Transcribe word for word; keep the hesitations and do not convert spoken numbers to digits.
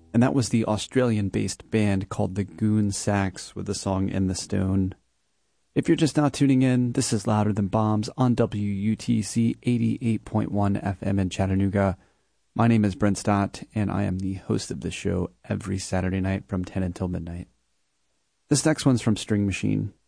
And that was the Australian-based band called the Goon Sax with the song In the Stone. If you're just now tuning in, this is Louder Than Bombs on W U T C eighty-eight point one F M in Chattanooga. My name is Brent Stott, and I am the host of this show every Saturday night from ten until midnight. This next one's from String Machine.